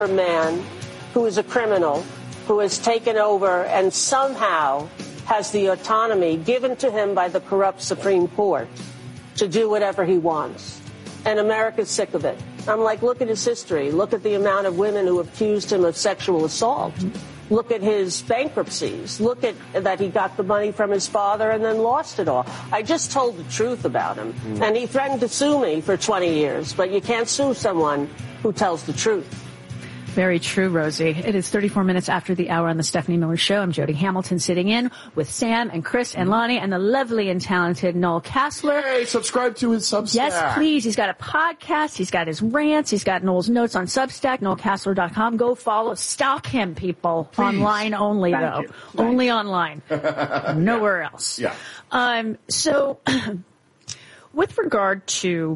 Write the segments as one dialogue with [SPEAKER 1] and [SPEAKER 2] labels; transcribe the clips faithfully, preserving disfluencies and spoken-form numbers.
[SPEAKER 1] A man who is a criminal, who has taken over and somehow has the autonomy given to him by the corrupt Supreme Court to do whatever he wants. And America's sick of it. I'm like, look at his history. Look at the amount of women who accused him of sexual assault. Look at his bankruptcies. Look at that he got the money from his father and then lost it all. I just told the truth about him. Mm. And he threatened to sue me for twenty years. But you can't sue someone who tells the truth.
[SPEAKER 2] Very true, Rosie. It is thirty-four minutes after the hour on the Stephanie Miller Show. I'm Jody Hamilton sitting in with Sam and Chris and Lonnie and the lovely and talented Noel Casler.
[SPEAKER 3] Hey, subscribe to his Substack.
[SPEAKER 2] Yes, please. He's got a podcast. He's got his rants. He's got Noel's notes on Substack, noel casler dot com. Go follow. Stalk him, people. Please. Online only,
[SPEAKER 4] Thank
[SPEAKER 2] though.
[SPEAKER 4] you.
[SPEAKER 2] Only you. Online. Nowhere else.
[SPEAKER 3] Yeah.
[SPEAKER 2] Um, so, with regard to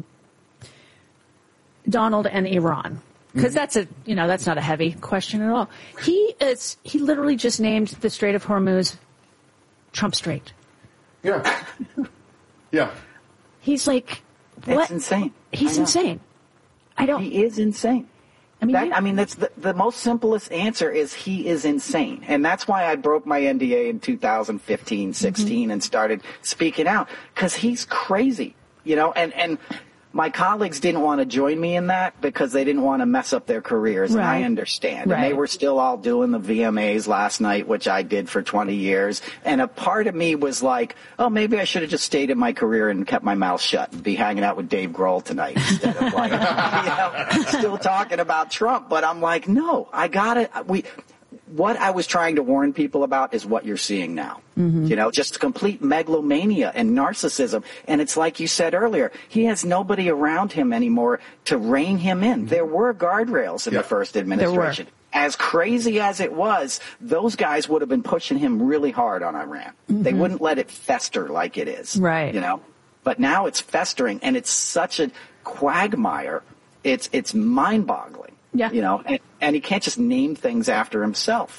[SPEAKER 2] Donald and Iran, because that's a, you know, that's not a heavy question at all. He is, he literally just named the Strait of Hormuz Trump Strait.
[SPEAKER 3] Yeah. Yeah.
[SPEAKER 2] He's like, what?
[SPEAKER 4] It's insane.
[SPEAKER 2] He's
[SPEAKER 4] I
[SPEAKER 2] insane. I don't.
[SPEAKER 4] He is insane.
[SPEAKER 2] I mean,
[SPEAKER 4] that,
[SPEAKER 2] you,
[SPEAKER 4] I mean, that's the, the most simplest answer is he is insane. And that's why I broke my N D A in two thousand fifteen, sixteen mm-hmm. and started speaking out because he's crazy, you know, and, and, my colleagues didn't want to join me in that because they didn't want to mess up their careers, and
[SPEAKER 2] right.
[SPEAKER 4] I understand.
[SPEAKER 2] Right.
[SPEAKER 4] And they were still all doing the V M As last night, which I did for twenty years. And a part of me was like, oh, maybe I should have just stayed in my career and kept my mouth shut and be hanging out with Dave Grohl tonight instead of like, you know, still talking about Trump. But I'm like, no, I got it. We. What I was trying to warn people about is what you're seeing now. Mm-hmm. You know, just complete megalomania and narcissism. And it's like you said earlier, he has nobody around him anymore to rein him in. Mm-hmm. There were guardrails in yeah. the first administration. As crazy as it was, those guys would have been pushing him really hard on Iran. Mm-hmm. They wouldn't let it fester like it is.
[SPEAKER 2] Right.
[SPEAKER 4] You know, but now it's festering and it's such a quagmire. It's, it's mind-boggling. Yeah. You know, and, and he can't just name things after himself.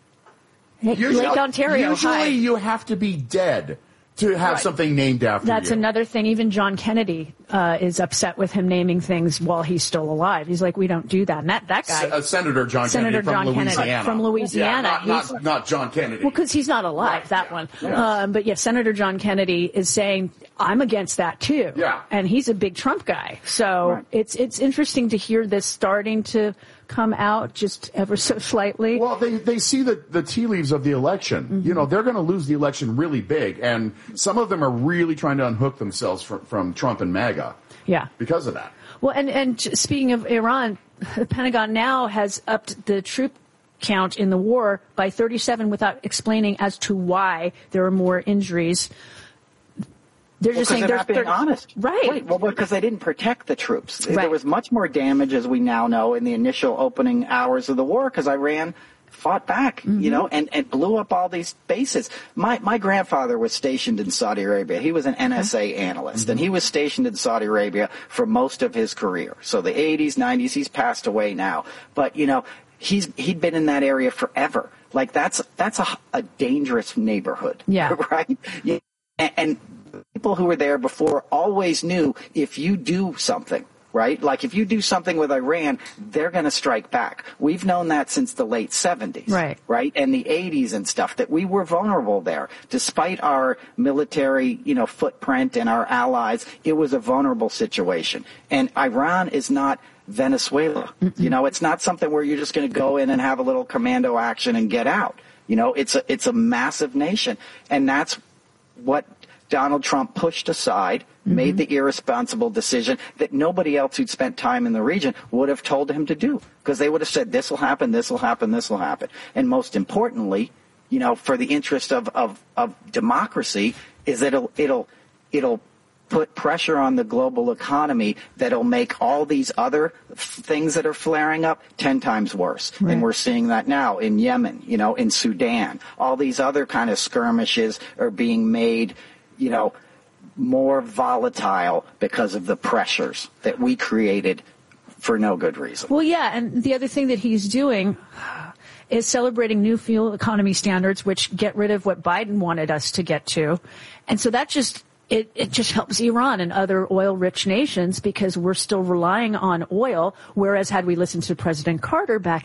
[SPEAKER 2] Hey,
[SPEAKER 3] usually,
[SPEAKER 2] Lake Ontario.
[SPEAKER 3] Usually
[SPEAKER 2] hi.
[SPEAKER 3] you have to be dead to have
[SPEAKER 2] right.
[SPEAKER 3] something named after
[SPEAKER 2] That's
[SPEAKER 3] you.
[SPEAKER 2] another thing. Even John Kennedy uh, is upset with him naming things while he's still alive. He's like, we don't do that. And that, that guy.
[SPEAKER 3] S- uh, Senator John
[SPEAKER 2] Senator
[SPEAKER 3] Kennedy
[SPEAKER 2] John
[SPEAKER 3] from
[SPEAKER 2] Kennedy
[SPEAKER 3] Louisiana.
[SPEAKER 2] from Louisiana.
[SPEAKER 3] Yeah, not, not, not John Kennedy.
[SPEAKER 2] Well, because he's not alive, right. that one.
[SPEAKER 3] Yes.
[SPEAKER 2] Um, but, yeah, Senator John Kennedy is saying, I'm against that, too.
[SPEAKER 3] Yeah.
[SPEAKER 2] And he's a big Trump guy. So
[SPEAKER 4] right.
[SPEAKER 2] it's it's interesting to hear this starting to come out just ever so slightly.
[SPEAKER 3] Well, they, they see the, the tea leaves of the election. Mm-hmm. You know, they're going to lose the election really big, and some of them are really trying to unhook themselves from, from Trump and MAGA.
[SPEAKER 2] Yeah.
[SPEAKER 3] Because of that.
[SPEAKER 2] Well, and, and speaking of Iran, the Pentagon now has upped the troop count in the war by thirty-seven without explaining as to why there are more injuries. They're
[SPEAKER 4] well,
[SPEAKER 2] just saying
[SPEAKER 4] they're,
[SPEAKER 2] they're
[SPEAKER 4] not being
[SPEAKER 2] they're,
[SPEAKER 4] honest.
[SPEAKER 2] Right.
[SPEAKER 4] right. Well, because they didn't protect the troops.
[SPEAKER 2] Right.
[SPEAKER 4] There was much more damage, as we now know, in the initial opening hours of the war because Iran fought back, mm-hmm. you know, and, and blew up all these bases. My my grandfather was stationed in Saudi Arabia. He was an N S A mm-hmm. analyst, and he was stationed in Saudi Arabia for most of his career. So the eighties, nineties, he's passed away now. But, you know, he's he'd been in that area forever. Like, that's that's a, a dangerous neighborhood.
[SPEAKER 2] Yeah.
[SPEAKER 4] Right? Yeah. And, and people who were there before always knew if you do something, right? Like if you do something with Iran, they're going to strike back. We've known that since the late seventies,
[SPEAKER 2] right?
[SPEAKER 4] Right? And the eighties and stuff, that we were vulnerable there. Despite our military, you know, footprint and our allies, it was a vulnerable situation. And Iran is not Venezuela. Mm-mm. You know, it's not something where you're just going to go in and have a little commando action and get out. You know, it's a, it's a massive nation. And that's what Donald Trump pushed aside, mm-hmm. made the irresponsible decision that nobody else who'd spent time in the region would have told him to do, because they would have said, this will happen, this will happen, this will happen. And most importantly, you know, for the interest of, of, of democracy, is that it'll, it'll, it'll put pressure on the global economy that'll make all these other f- things that are flaring up ten times worse. Right. And we're seeing that now in Yemen, you know, in Sudan. All these other kind of skirmishes are being made, you know, more volatile because of the pressures that we created for no good reason.
[SPEAKER 2] Well, yeah, and the other thing that he's doing is celebrating new fuel economy standards, which get rid of what Biden wanted us to get to. And so that just It, it just helps Iran and other oil-rich nations because we're still relying on oil, whereas had we listened to President Carter back